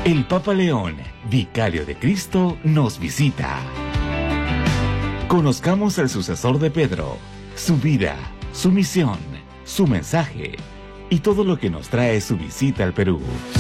El Papa León, vicario de Cristo, nos visita. Conozcamos al sucesor de Pedro, su vida, su misión, su mensaje y todo lo que nos trae su visita al Perú.